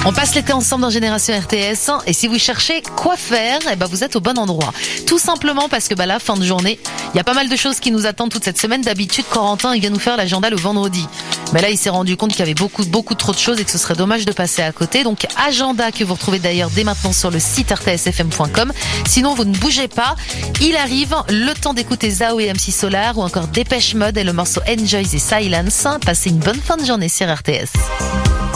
On passe l'été ensemble dans Génération RTS et si vous cherchez quoi faire, vous êtes au bon endroit. Tout simplement parce que là, fin de journée, il y a pas mal de choses qui nous attendent toute cette semaine. D'habitude, Corentin, il vient nous faire l'agenda le vendredi. Mais là, il s'est rendu compte qu'il y avait beaucoup trop de choses et que ce serait dommage de passer à côté. Donc, agenda que vous retrouvez d'ailleurs dès maintenant sur le site rtsfm.com. Sinon, vous ne bougez pas. Il arrive le temps d'écouter Zao et MC Solar ou encore Dépêche Mode et le morceau Enjoy the Silence. Passez une bonne fin de journée sur RTS.